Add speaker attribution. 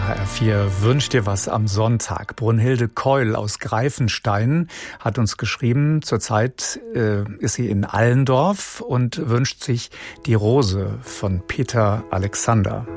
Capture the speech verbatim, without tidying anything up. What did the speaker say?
Speaker 1: H R vier wünscht dir was am Sonntag. Brunhilde Keul aus Greifenstein hat uns geschrieben, zurzeit äh, ist sie in Allendorf und wünscht sich Die Rose von Peter Alexander.